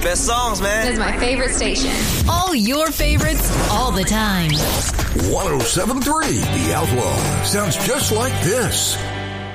best songs, man. It's my favorite station. All your favorites, all the time. 107.3 The Outlaw sounds just like this.